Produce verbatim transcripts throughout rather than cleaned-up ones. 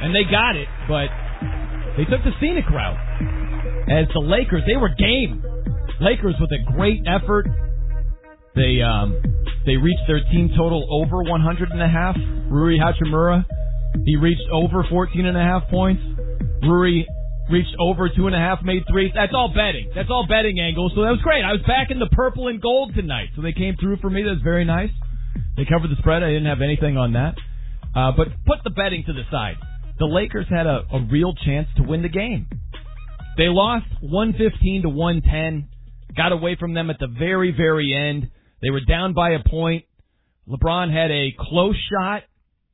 And they got it, but they took the scenic route. As the Lakers, they were game. Lakers with a great effort. They um, they reached their team total over one hundred and a half. Rui Hachimura, he reached over fourteen and a half points. Rui reached over two and a half, made threes. That's all betting. That's all betting angles. So that was great. I was back in the purple and gold tonight. So they came through for me. That was very nice. They covered the spread. I didn't have anything on that. Uh, but put the betting to the side. The Lakers had a, a real chance to win the game. They lost one fifteen to one ten. Got away from them at the very, very end. They were down by a point. LeBron had a close shot.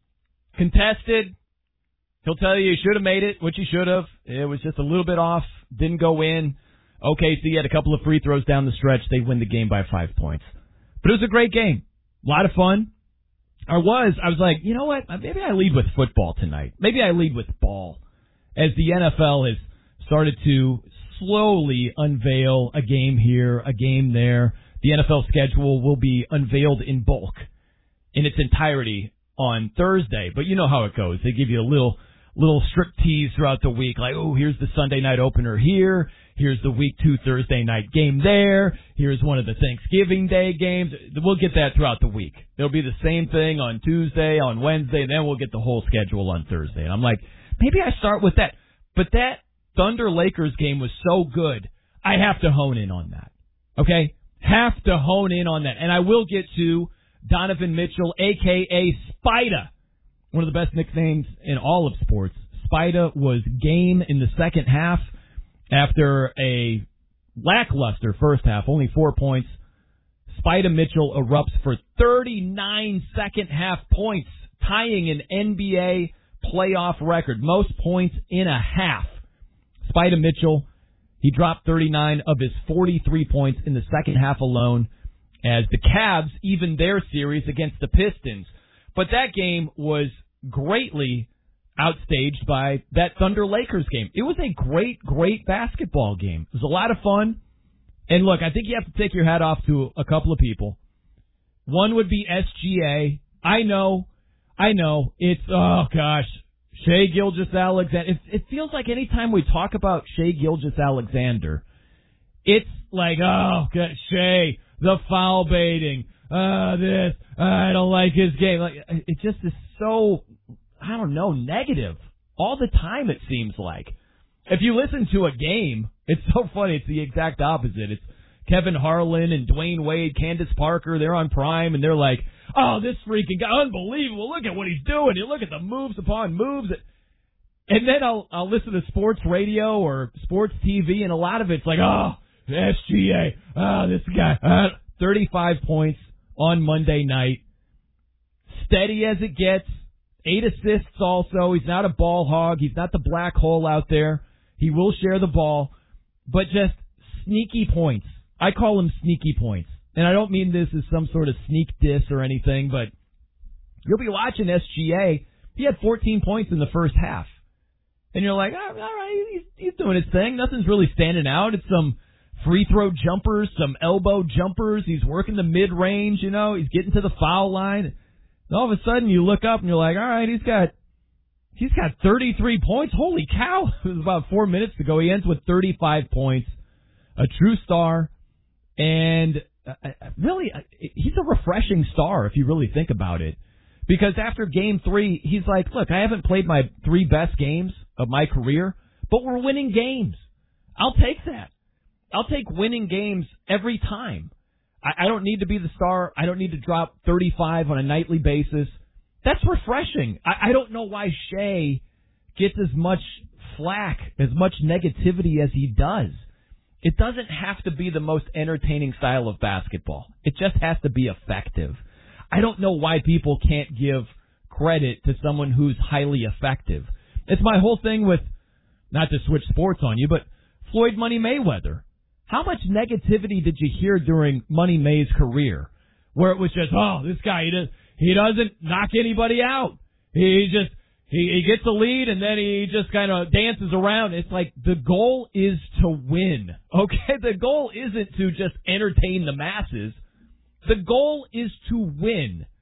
Contested. He'll tell you he should have made it, which he should have. It was just a little bit off. Didn't go in. O K C had a couple of free throws down the stretch. They win the game by five points. But it was a great game. A lot of fun. I was. I was like, you know what? Maybe I lead with football tonight. Maybe I lead with ball. As the N F L has started to slowly unveil a game here, a game there. The N F L schedule will be unveiled in bulk, in its entirety, on Thursday. But you know how it goes. They give you a little little strip tease throughout the week, like, oh, here's the Sunday night opener here. Here's the week two Thursday night game there. Here's one of the Thanksgiving Day games. We'll get that throughout the week. There'll be the same thing on Tuesday, on Wednesday, and then we'll get the whole schedule on Thursday. And I'm like, maybe I start with that. But that Thunder-Lakers game was so good, I have to hone in on that. Okay? Have to hone in on that. And I will get to Donovan Mitchell, a k a. Spida, one of the best nicknames in all of sports. Spida was game in the second half after a lackluster first half, only four points. Spida Mitchell erupts for thirty-nine second-half points, tying an N B A playoff record, most points in a half. Spida Mitchell, he dropped thirty-nine of his forty-three points in the second half alone as the Cavs even their series against the Pistons. But that game was greatly outstaged by that Thunder-Lakers game. It was a great, great basketball game. It was a lot of fun. And look, I think you have to take your hat off to a couple of people. One would be S G A. I know, I know, it's, oh gosh, Shai Gilgeous-Alexander. It, it feels like anytime we talk about Shai Gilgeous-Alexander, it's like, oh, God, Shai, the foul baiting, uh, this, I don't like his game. Like, it just is so, I don't know, negative all the time, it seems like. If you listen to a game, it's so funny. It's the exact opposite. It's Kevin Harlan and Dwayne Wade, Candace Parker. They're on Prime, and they're like, oh, this freaking guy, unbelievable. Look at what he's doing. You look at the moves upon moves. And then I'll I'll listen to sports radio or sports T V, and a lot of it's like, oh, S G A, oh, this guy. Uh, thirty-five points on Monday night. Steady as it gets. Eight assists also. He's not a ball hog. He's not the black hole out there. He will share the ball. But just sneaky points. I call them sneaky points. And I don't mean this as some sort of sneak diss or anything, but you'll be watching S G A. He had fourteen points in the first half. And you're like, oh, all right, he's, he's doing his thing. Nothing's really standing out. It's some free throw jumpers, some elbow jumpers. He's working the mid-range, you know. He's getting to the foul line. And all of a sudden you look up and you're like, all right, he's got he's got thirty-three points. Holy cow. It was about four minutes to go. He ends with thirty-five points. A true star. And uh, really, uh, he's a refreshing star if you really think about it. Because after game three, he's like, look, I haven't played my three best games of my career, but we're winning games. I'll take that. I'll take winning games every time. I, I don't need to be the star. I don't need to drop thirty-five on a nightly basis. That's refreshing. I, I don't know why Shai gets as much flack, as much negativity as he does. It doesn't have to be the most entertaining style of basketball. It just has to be effective. I don't know why people can't give credit to someone who's highly effective. It's my whole thing with, not to switch sports on you, but Floyd Money Mayweather. How much negativity did you hear during Money May's career? Where it was just, oh, this guy, he, does, he doesn't knock anybody out. He just, he, he gets a lead and then he just kind of dances around. It's like the goal is to win. Okay? The goal isn't to just entertain the masses. The goal is to win.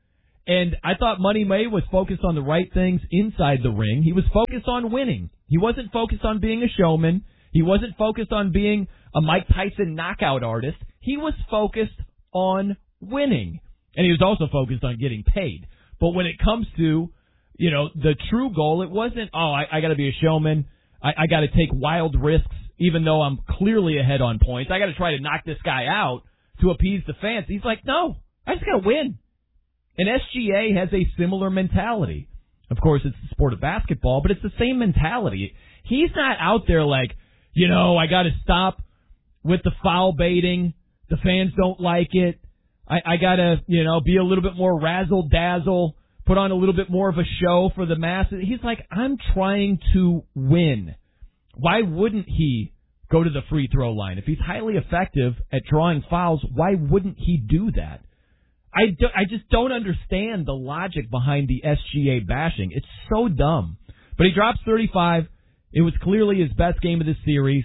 And I thought Money May was focused on the right things inside the ring. He was focused on winning. He wasn't focused on being a showman. He wasn't focused on being a Mike Tyson knockout artist. He was focused on winning. And he was also focused on getting paid. But when it comes to, you know, the true goal, it wasn't, oh, I, I got to be a showman. I, I got to take wild risks, even though I'm clearly ahead on points. I got to try to knock this guy out to appease the fans. He's like, no, I just got to win. And S G A has a similar mentality. Of course, it's the sport of basketball, but it's the same mentality. He's not out there like, you know, I got to stop with the foul baiting. The fans don't like it. I, I got to, you know, be a little bit more razzle-dazzle, put on a little bit more of a show for the masses. He's like, I'm trying to win. Why wouldn't he go to the free throw line? If he's highly effective at drawing fouls, why wouldn't he do that? I, do, I just don't understand the logic behind the S G A bashing. It's so dumb. But he drops thirty-five. It was clearly his best game of the series.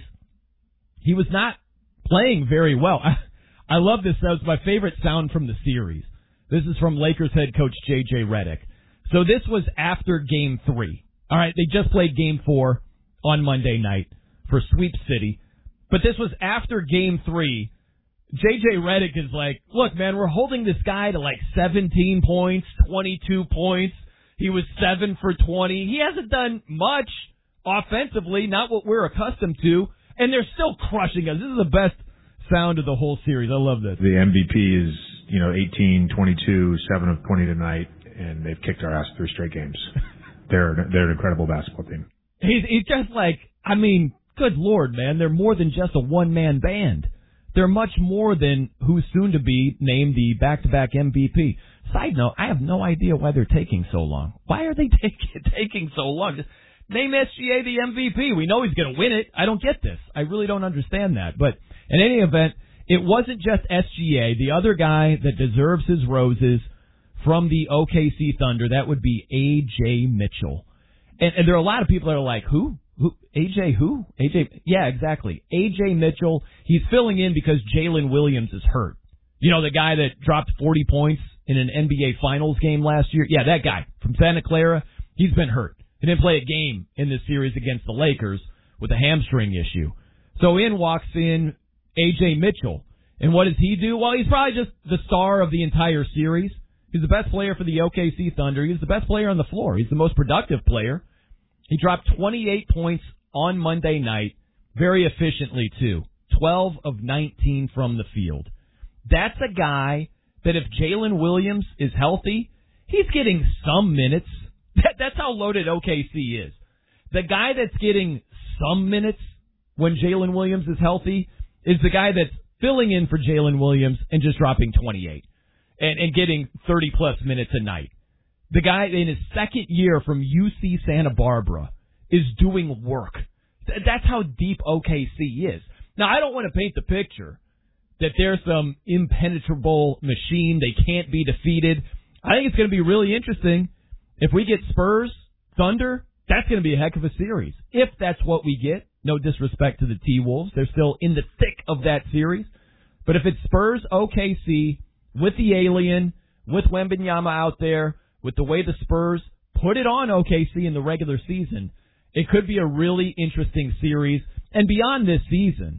He was not playing very well. I, I love this. That was my favorite sound from the series. This is from Lakers head coach J J Redick. So this was after game three. All right, they just played game four on Monday night for Sweep City. But this was after game three. J J Redick is like, look, man, we're holding this guy to like seventeen points, twenty-two points. He was seven for twenty. He hasn't done much offensively, not what we're accustomed to, and they're still crushing us. This is the best sound of the whole series. I love this. The M V P is, you know, eighteen, twenty-two, seven of twenty tonight, and they've kicked our ass three straight games. they're they're an incredible basketball team. He's, he's just like, I mean, good Lord, man, they're more than just a one-man band. They're much more than who's soon to be named the back-to-back M V P. Side note, I have no idea why they're taking so long. Why are they take, taking so long? Just name S G A the M V P. We know he's going to win it. I don't get this. I really don't understand that. But in any event, it wasn't just S G A. The other guy that deserves his roses from the O K C Thunder, that would be A J Mitchell. And, and there are a lot of people that are like, who? Who? A J who? A J, yeah, exactly. A J Mitchell, he's filling in because Jalen Williams is hurt. You know, the guy that dropped forty points in an N B A Finals game last year? Yeah, that guy from Santa Clara, he's been hurt. He didn't play a game in this series against the Lakers with a hamstring issue. So in walks in A J Mitchell. And what does he do? Well, he's probably just the star of the entire series. He's the best player for the O K C Thunder. He's the best player on the floor. He's the most productive player. He dropped twenty-eight points on Monday night, very efficiently, too. twelve of nineteen from the field. That's a guy that if Jalen Williams is healthy, he's getting some minutes. That, that's how loaded O K C is. The guy that's getting some minutes when Jalen Williams is healthy is the guy that's filling in for Jalen Williams and just dropping twenty-eight and, and getting thirty-plus minutes a night. The guy in his second year from U C Santa Barbara is doing work. That's how deep O K C is. Now, I don't want to paint the picture that they're some impenetrable machine. They can't be defeated. I think it's going to be really interesting. If we get Spurs, Thunder, that's going to be a heck of a series. If that's what we get, no disrespect to the T-Wolves. They're still in the thick of that series. But if it's Spurs, O K C, with the alien, with Wembanyama out there, with the way the Spurs put it on O K C in the regular season, it could be a really interesting series. And beyond this season,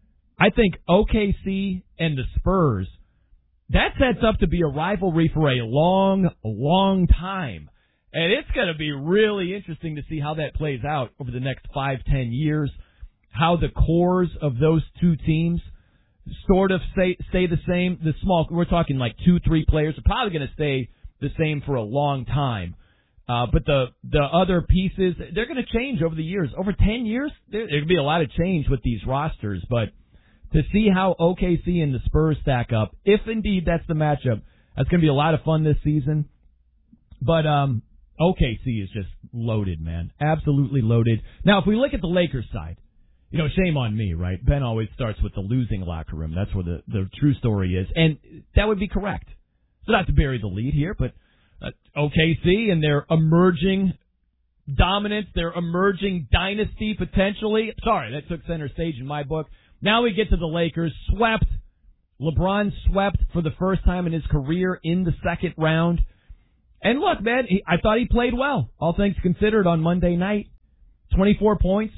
I think O K C and the Spurs, that sets up to be a rivalry for a long, long time. And it's going to be really interesting to see how that plays out over the next five, ten years, how the cores of those two teams sort of stay, stay the same. The small, we're talking like two, three players are probably going to stay the same for a long time. Uh, but the the other pieces, they're going to change over the years. Over ten years, there, there'll be a lot of change with these rosters. But to see how O K C and the Spurs stack up, if indeed that's the matchup, that's going to be a lot of fun this season. But um, O K C is just loaded, man. Absolutely loaded. Now, if we look at the Lakers side, you know, shame on me, right? Ben always starts with the losing locker room. That's where the, the true story is. And that would be correct. So not to bury the lead here, but uh, O K C and their emerging dominance, their emerging dynasty potentially. Sorry, that took center stage in my book. Now we get to the Lakers. Swept. LeBron swept for the first time in his career in the second round. And look, man, he, I thought he played well, all things considered, on Monday night. twenty-four points,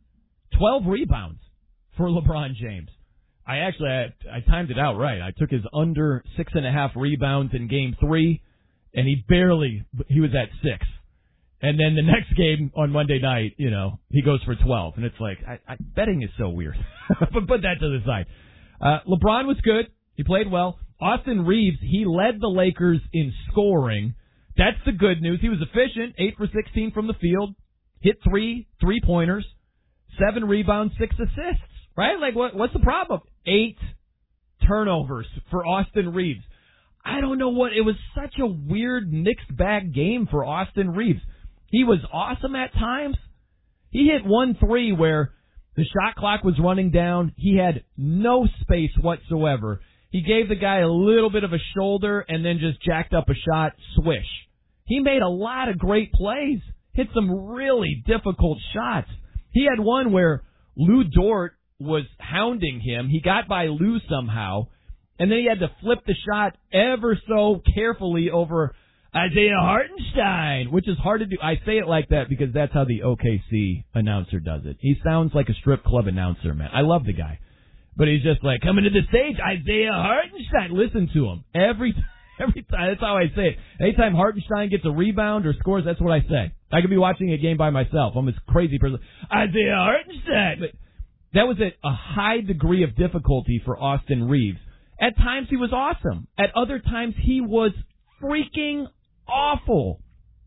twelve rebounds for LeBron James. I actually, I, I timed it out right. I took his under six and a half rebounds in game three, and he barely, he was at six. And then the next game on Monday night, you know, he goes for twelve. And it's like, I, I, betting is so weird. But put that to the side. Uh, LeBron was good. He played well. Austin Reeves, he led the Lakers in scoring. That's the good news. He was efficient, eight for sixteen from the field, hit three three-pointers, seven rebounds, six assists, right? Like, what? what's the problem? Eight turnovers for Austin Reeves. I don't know what, it was such a weird mixed bag game for Austin Reeves. He was awesome at times. He hit one three where the shot clock was running down. He had no space whatsoever. He gave the guy a little bit of a shoulder and then just jacked up a shot, swish. He made a lot of great plays, hit some really difficult shots. He had one where Lou Dort was hounding him. He got by Lou somehow, and then he had to flip the shot ever so carefully over Isaiah Hartenstein, which is hard to do. I say it like that because that's how the O K C announcer does it. He sounds like a strip club announcer, man. I love the guy. But he's just like, coming to the stage, Isaiah Hartenstein. Listen to him. Every every time. That's how I say it. Anytime Hartenstein gets a rebound or scores, that's what I say. I could be watching a game by myself. I'm this crazy person. Isaiah Hartenstein. But that was at a high degree of difficulty for Austin Reeves. At times he was awesome. At other times he was freaking awful.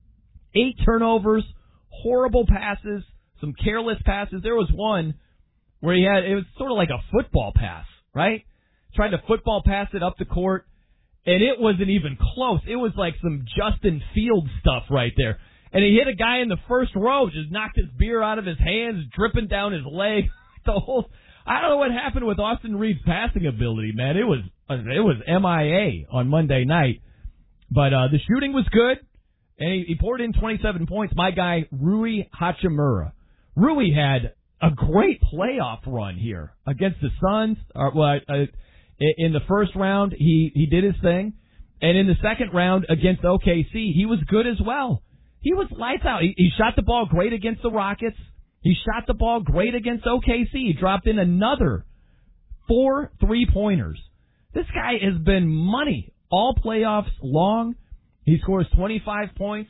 Eight turnovers, horrible passes, some careless passes. There was one where he had, it was sort of like a football pass, right? Tried to football pass it up the court, and it wasn't even close. It was like some Justin Fields stuff right there. And he hit a guy in the first row, just knocked his beer out of his hands, dripping down his leg. The whole, I don't know what happened with Austin Reeves' passing ability, man. It was, it was M I A on Monday night. But uh, the shooting was good, and he, he poured in twenty-seven points. My guy, Rui Hachimura. Rui had a great playoff run here against the Suns. Uh, well, uh, in the first round, he, he did his thing. And in the second round against O K C, he was good as well. He was lights out. He, he shot the ball great against the Rockets. He shot the ball great against O K C. He dropped in another four three-pointers. This guy has been money all playoffs long. He scores twenty-five points.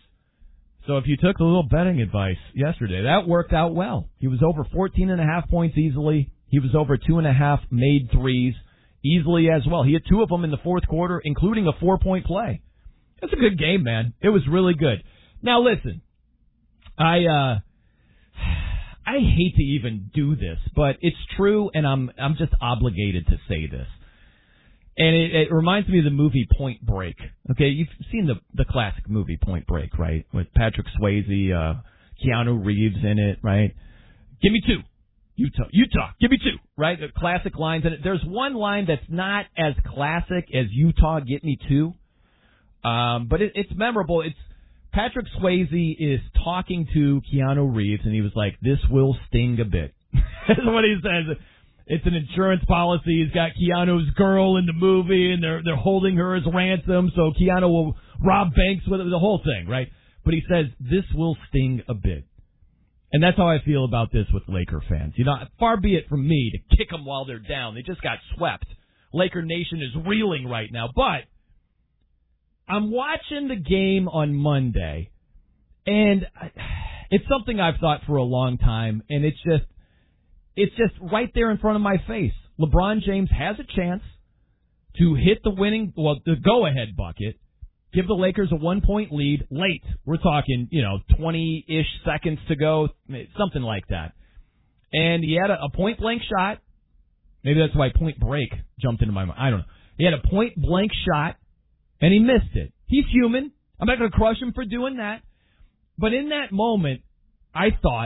So if you took a little betting advice yesterday, that worked out well. He was over fourteen and a half points easily. He was over two and a half made threes easily as well. He had two of them in the fourth quarter, including a four-point play. It's a good game, man. It was really good. Now listen, I uh, I hate to even do this, but it's true, and I'm I'm just obligated to say this. And it, it reminds me of the movie Point Break. Okay, you've seen the the classic movie Point Break, right? With Patrick Swayze, uh, Keanu Reeves in it, right? Give me two. Utah, Utah, give me two, right? The classic lines in it. There's one line that's not as classic as Utah, get me two. Um, but it, it's memorable. It's Patrick Swayze is talking to Keanu Reeves, and he was like, this will sting a bit. That's what he says. It's an insurance policy. He's got Keanu's girl in the movie, and they're they're holding her as ransom, so Keanu will rob banks with it, the whole thing, right? But he says, this will sting a bit. And that's how I feel about this with Laker fans. You know, far be it from me to kick them while they're down. They just got swept. Laker Nation is reeling right now. But I'm watching the game on Monday, and it's something I've thought for a long time, and it's just, it's just right there in front of my face. LeBron James has a chance to hit the winning, well, the go-ahead bucket, give the Lakers a one-point lead late. We're talking, you know, twenty-ish seconds to go, something like that. And he had a, a point-blank shot. Maybe that's why Point Break jumped into my mind. I don't know. He had a point-blank shot, and he missed it. He's human. I'm not going to crush him for doing that. But in that moment, I thought,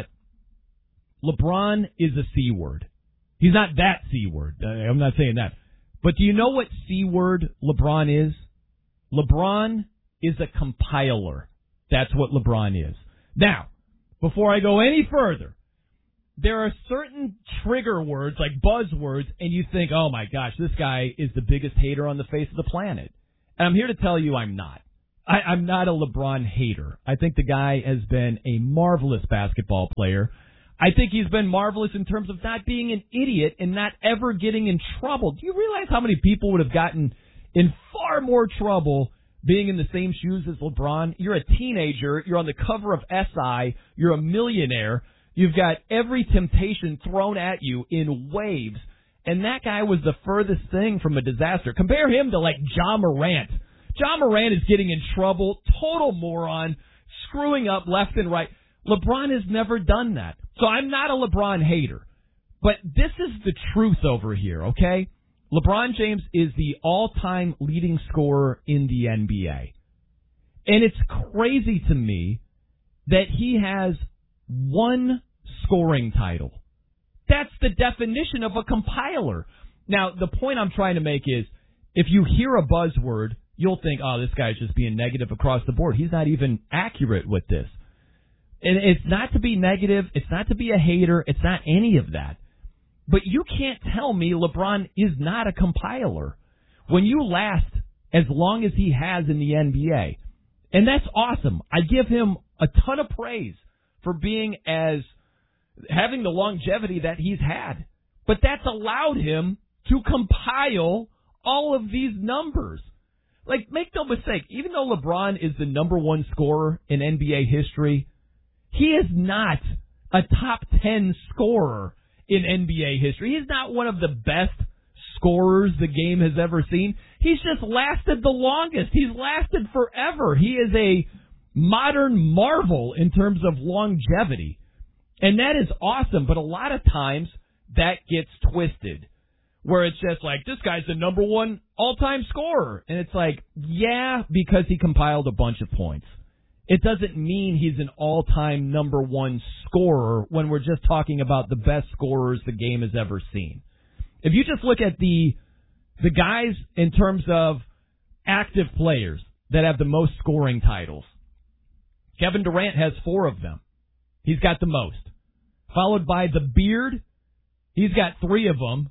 LeBron is a C word. He's not that C word. I'm not saying that. But do you know what C word LeBron is? LeBron is a compiler. That's what LeBron is. Now, before I go any further, there are certain trigger words, like buzzwords, and you think, oh my gosh, this guy is the biggest hater on the face of the planet. And I'm here to tell you I'm not. I, I'm not a LeBron hater. I think the guy has been a marvelous basketball player. I think he's been marvelous in terms of not being an idiot and not ever getting in trouble. Do you realize how many people would have gotten in far more trouble being in the same shoes as LeBron? You're a teenager. You're on the cover of S I. You're a millionaire. You've got every temptation thrown at you in waves. And that guy was the furthest thing from a disaster. Compare him to, like, Ja Morant. Ja Morant is getting in trouble. Total moron. Screwing up left and right. LeBron has never done that. So I'm not a LeBron hater. But this is the truth over here, okay? LeBron James is the all-time leading scorer in the N B A. And it's crazy to me that he has one scoring title. That's the definition of a compiler. Now, the point I'm trying to make is, if you hear a buzzword, you'll think, oh, this guy's just being negative across the board. He's not even accurate with this. And it's not to be negative. It's not to be a hater. It's not any of that. But you can't tell me LeBron is not a compiler when you last as long as he has in the N B A. And that's awesome. I give him a ton of praise for being as, having the longevity that he's had. But that's allowed him to compile all of these numbers. Like, make no mistake, even though LeBron is the number one scorer in N B A history, he is not a top ten scorer in N B A history. He's not one of the best scorers the game has ever seen. He's just lasted the longest. He's lasted forever. He is a modern marvel in terms of longevity. And that is awesome, but a lot of times that gets twisted, where it's just like, this guy's the number one all-time scorer. And it's like, yeah, because he compiled a bunch of points. It doesn't mean he's an all-time number one scorer when we're just talking about the best scorers the game has ever seen. If you just look at the the guys in terms of active players that have the most scoring titles, Kevin Durant has four of them. He's got the most. Followed by the Beard. He's got three of them.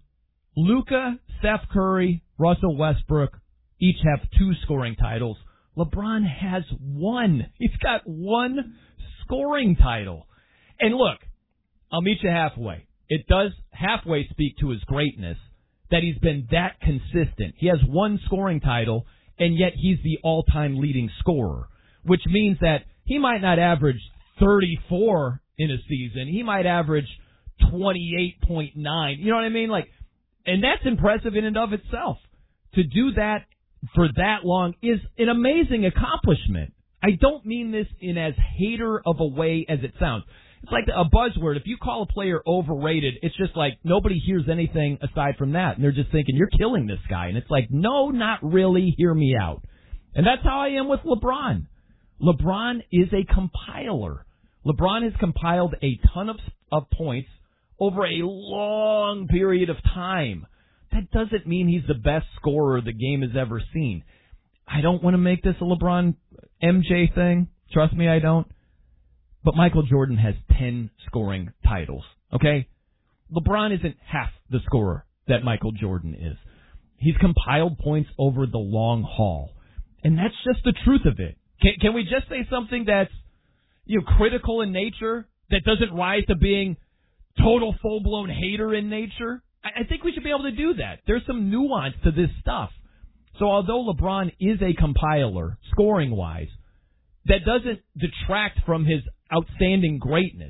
Luka, Steph Curry, Russell Westbrook each have two scoring titles. LeBron has one. He's got one scoring title. And look, I'll meet you halfway. It does halfway speak to his greatness that he's been that consistent. He has one scoring title, and yet he's the all-time leading scorer, which means that he might not average thirty-four in a season. He might average twenty-eight point nine. You know what I mean? Like, and that's impressive in and of itself. To do that for that long is an amazing accomplishment. I don't mean this in as hater of a way as it sounds. It's like a buzzword. If you call a player overrated, it's just like nobody hears anything aside from that. And they're just thinking, you're killing this guy. And it's like, no, not really. Hear me out. And that's how I am with LeBron. LeBron is a compiler. LeBron has compiled a ton of, of points over a long period of time. That doesn't mean he's the best scorer the game has ever seen. I don't want to make this a LeBron M J thing. Trust me, I don't. But Michael Jordan has ten scoring titles, okay? LeBron isn't half the scorer that Michael Jordan is. He's compiled points over the long haul. And that's just the truth of it. Can, can we just say something that's, you know, critical in nature, that doesn't rise to being total full-blown hater in nature? I think we should be able to do that. There's some nuance to this stuff. So although LeBron is a compiler, scoring-wise, that doesn't detract from his outstanding greatness.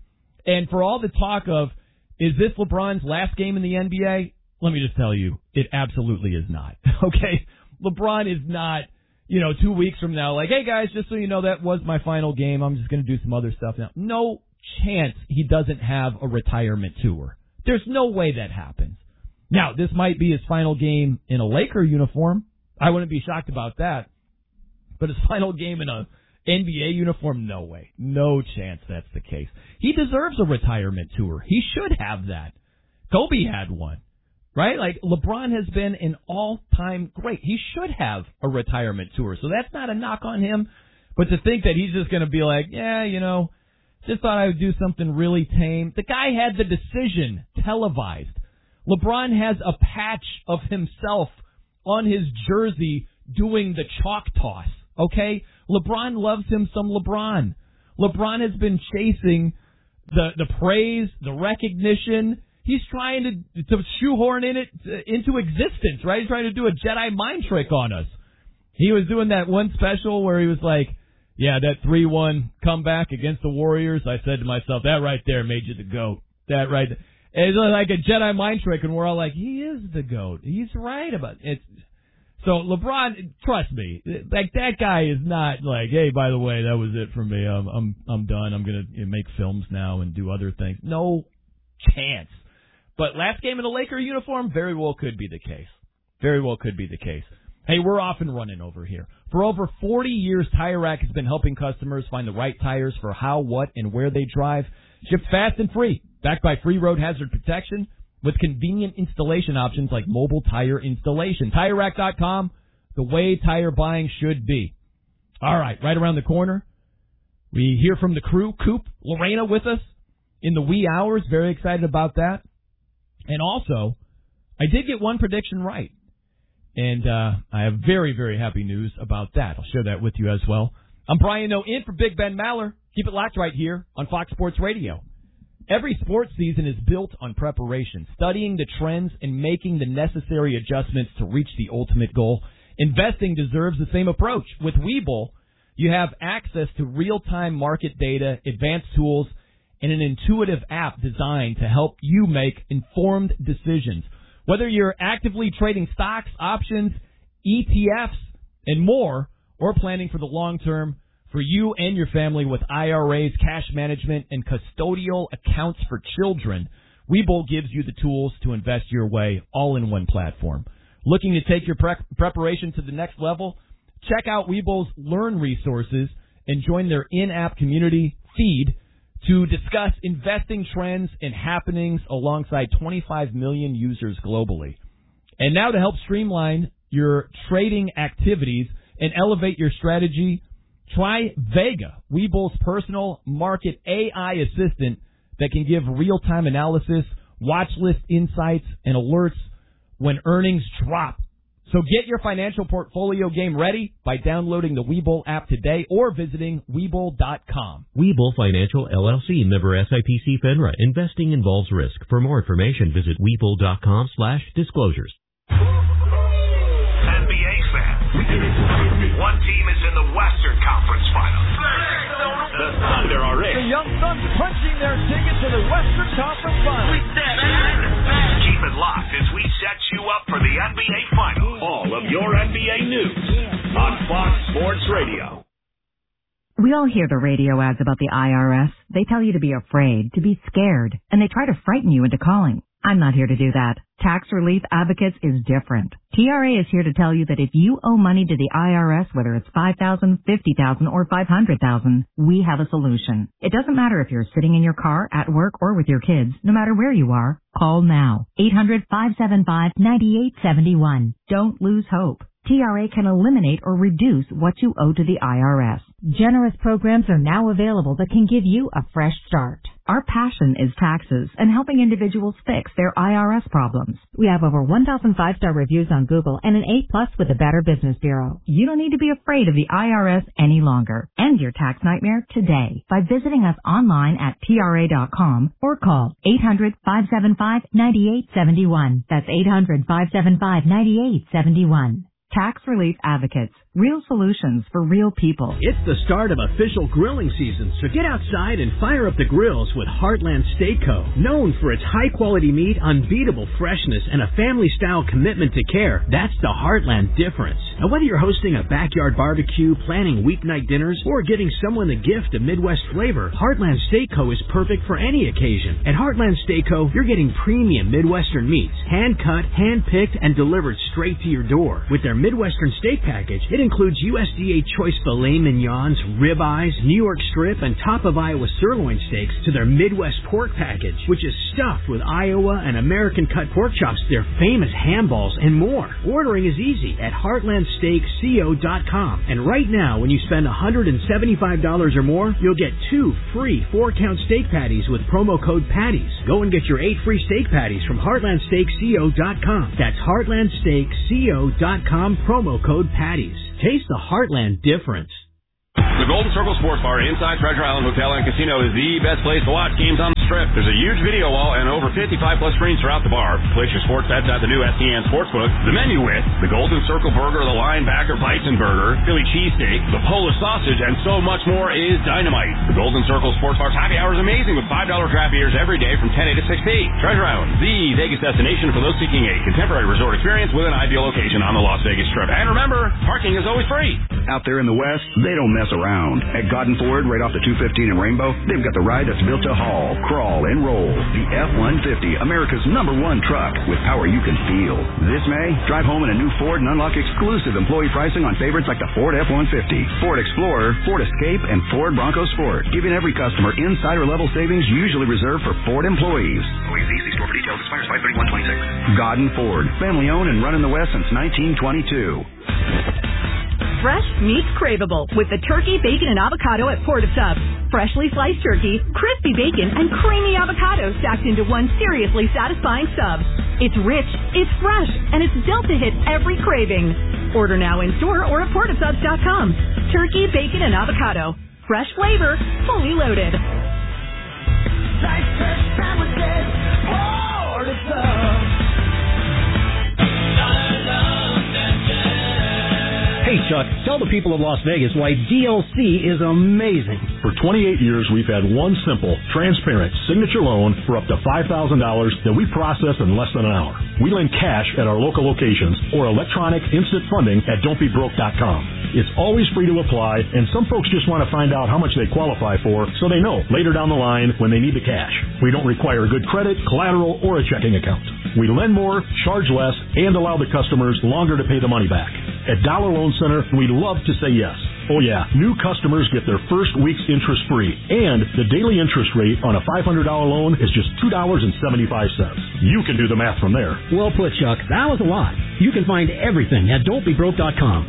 And for all the talk of, is this LeBron's last game in the N B A? Let me just tell you, it absolutely is not. Okay? LeBron is not, you know, two weeks from now, like, hey, guys, just so you know, that was my final game. I'm just going to do some other stuff now. No chance he doesn't have a retirement tour. There's no way that happens. Now, this might be his final game in a Laker uniform. I wouldn't be shocked about that. But his final game in a N B A uniform, no way. No chance that's the case. He deserves a retirement tour. He should have that. Kobe had one, right? Like, LeBron has been an all-time great. He should have a retirement tour. So that's not a knock on him. But to think that he's just going to be like, yeah, you know, just thought I would do something really tame. The guy had the decision televised. LeBron has a patch of himself on his jersey doing the chalk toss. okay? LeBron loves him some LeBron. LeBron has been chasing the the praise, the recognition. He's trying to to shoehorn in it into existence, right? He's trying to do a Jedi mind trick on us. He was doing that one special where he was like, yeah, that three one comeback against the Warriors. I said to myself, that right there made you the GOAT. That right there. It's like a Jedi mind trick, and we're all like, he is the GOAT. He's right about it. So LeBron, trust me, like that guy is not like, hey, by the way, that was it for me. I'm I'm I'm done. I'm gonna make films now and do other things. No chance. But last game in the Laker uniform, very well could be the case. Very well could be the case. Hey, we're off and running over here. For over forty years, Tire Rack has been helping customers find the right tires for how, what, and where they drive. Shipped fast and free, backed by free road hazard protection, with convenient installation options like mobile tire installation. Tire Rack dot com, the way tire buying should be. All right, right around the corner, we hear from the crew. Coop, Lorena with us in the wee hours. Very excited about that. And also, I did get one prediction right. And uh, I have very, very happy news about that. I'll share that with you as well. I'm Brian Noe in for Big Ben Maller. Keep it locked right here on Fox Sports Radio. Every sports season is built on preparation, studying the trends and making the necessary adjustments to reach the ultimate goal. Investing deserves the same approach. With Webull, you have access to real-time market data, advanced tools, and an intuitive app designed to help you make informed decisions. Whether you're actively trading stocks, options, E T Fs, and more, or planning for the long term, for you and your family with I R As, cash management, and custodial accounts for children, Webull gives you the tools to invest your way all in one platform. Looking to take your pre- preparation to the next level? Check out Webull's Learn resources and join their in-app community feed to discuss investing trends and happenings alongside twenty-five million users globally. And now to help streamline your trading activities and elevate your strategy, try Vega, Webull's personal market A I assistant that can give real-time analysis, watch list insights, and alerts when earnings drop. So get your financial portfolio game ready by downloading the Webull app today or visiting Webull dot com. Webull Financial, L L C, member S I P C FINRA. Investing involves risk. For more information, visit Webull dot com slash disclosures. N B A fans, one team is in the Western Conference Finals. The Thunder are in. The Young Suns punching their ticket to the Western Conference Finals. Keep it locked as we set you up for the N B A Finals. All of your N B A news on Fox Sports Radio. We all hear the radio ads about the I R S. They tell you to be afraid, to be scared, and they try to frighten you into calling. I'm not here to do that. Tax Relief Advocates is different. T R A is here to tell you that if you owe money to the I R S, whether it's five thousand dollars, fifty thousand dollars, or five hundred thousand dollars, we have a solution. It doesn't matter if you're sitting in your car, at work, or with your kids. No matter where you are, call now. eight hundred, five seven five, nine eight seven one. Don't lose hope. T R A can eliminate or reduce what you owe to the I R S. Generous programs are now available that can give you a fresh start. Our passion is taxes and helping individuals fix their I R S problems. We have over one thousand five-star reviews on Google and an A plus with the Better Business Bureau. You don't need to be afraid of the I R S any longer. End your tax nightmare today by visiting us online at T R A dot com or call eight hundred, five seven five, nine eight seven one. That's eight hundred, five seven five, nine eight seven one. Tax Relief Advocates. Real solutions for real people. It's the start of official grilling season, so get outside and fire up the grills with Heartland Steak Co. Known for its high-quality meat, unbeatable freshness, and a family-style commitment to care, that's the Heartland difference. Now, whether you're hosting a backyard barbecue, planning weeknight dinners, or giving someone the gift of Midwest flavor, Heartland Steak Co. is perfect for any occasion. At Heartland Steak Co., you're getting premium Midwestern meats, hand-cut, hand-picked, and delivered straight to your door. With their Midwestern steak package, it includes U S D A choice filet mignons, ribeyes, New York strip, and top of Iowa sirloin steaks to their Midwest pork package, which is stuffed with Iowa and American cut pork chops, their famous ham balls, and more. Ordering is easy at heartland steak co dot com. And right now, when you spend one hundred seventy-five dollars or more, you'll get two free four-count steak patties with promo code PATTIES. Go and get your eight free steak patties from heartland steak co dot com. That's heartland steak co dot com, promo code PATTIES. Taste the Heartland difference. The Golden Circle Sports Bar inside Treasure Island Hotel and Casino is the best place to watch games on the Strip. There's a huge video wall and over fifty-five plus screens throughout the bar. Place your sports bets at the new S T N Sportsbook. The menu with the Golden Circle Burger, the Linebacker Bison Burger, Philly Cheesesteak, the Polish Sausage, and so much more is dynamite. The Golden Circle Sports Bar's happy hour is amazing with five dollar draft beers every day from ten a to six p. Treasure Island, the Vegas destination for those seeking a contemporary resort experience with an ideal location on the Las Vegas Strip. And remember, parking is always free. Out there in the West, they don't mess around. At Godden Ford, right off the two fifteen in Rainbow, they've got the ride that's built to haul, crawl, and roll. The F one fifty, America's number one truck with power you can feel. This May, drive home in a new Ford and unlock exclusive employee pricing on favorites like the Ford F one fifty, Ford Explorer, Ford Escape, and Ford Bronco Sport, giving every customer insider-level savings usually reserved for Ford employees. Always easy. Store for details. Expires five thirty-one twenty-six. Godden Ford, family-owned and run in the West since nineteen twenty-two. Fresh meets craveable with the turkey, bacon, and avocado at Port of Subs. Freshly sliced turkey, crispy bacon, and creamy avocado stacked into one seriously satisfying sub. It's rich, it's fresh, and it's built to hit every craving. Order now in store or at port of subs dot com. Turkey, bacon, and avocado. Fresh flavor, fully loaded. Nice fresh sandwiches, Port of Subs. Hey, Chuck, tell the people of Las Vegas why D L C is amazing. For twenty-eight years, we've had one simple, transparent signature loan for up to five thousand dollars that we process in less than an hour. We lend cash at our local locations or electronic instant funding at don't be broke dot com. It's always free to apply, and some folks just want to find out how much they qualify for so they know later down the line when they need the cash. We don't require good credit, collateral, or a checking account. We lend more, charge less, and allow the customers longer to pay the money back. At Dollar Loan Center, we love to say yes. Oh yeah, new customers get their first week's interest free, and the daily interest rate on a five hundred dollars loan is just two dollars and seventy-five cents. You can do the math from there. Well put, Chuck. That was a lot. You can find everything at don't be broke dot com.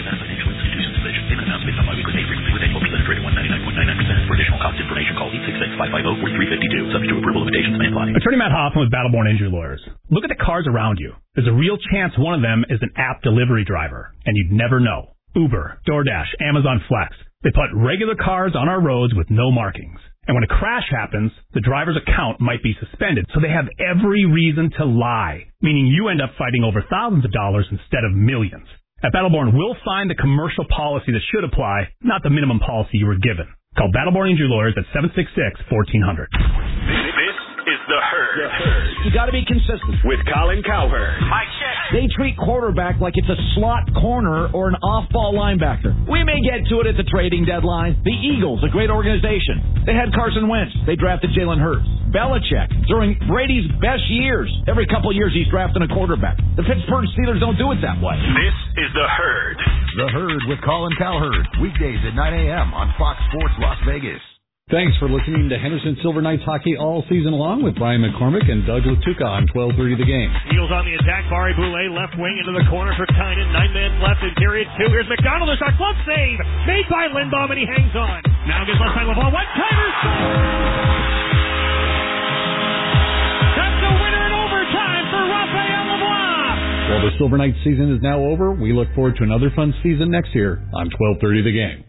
For additional cost information, call eight six six, five five zero, four three five two. Subject to approval, limitations may apply. Attorney Matt Hoffman with Battleborn Injury Lawyers. Look at the cars around you. There's a real chance one of them is an app delivery driver, and you'd never know. Uber, DoorDash, Amazon Flex. They put regular cars on our roads with no markings. And when a crash happens, the driver's account might be suspended, so they have every reason to lie, meaning you end up fighting over thousands of dollars instead of millions. At Battleborn, we'll find the commercial policy that should apply, not the minimum policy you were given. Call Battleborn Injury Lawyers at seven six six, one four zero zero. This is The Herd. The Herd. You got to be consistent. With Colin Cowherd. Mike check. They treat quarterback like it's a slot corner or an off-ball linebacker. We may get to it at the trading deadline. The Eagles, a great organization. They had Carson Wentz. They drafted Jalen Hurts. Belichick, during Brady's best years, every couple of years he's drafting a quarterback. The Pittsburgh Steelers don't do it that way. This is The Herd. The Herd with Colin Cowherd. Weekdays at nine a.m. on Fox Sports Las Vegas. Thanks for listening to Henderson Silver Knights hockey all season long with Brian McCormick and Doug Latuca on twelve thirty The Game. Eagles on the attack. Bari Boulay left wing into the corner for Tynan. Nine minutes left in period two. Here's McDonald. A shot. Glove save made by Lindbaum, and he hangs on. Now gets left side of the ball. One timer. That's the winner in overtime for Raphael LeBlanc. While the Silver Knights season is now over, we look forward to another fun season next year on twelve thirty The Game.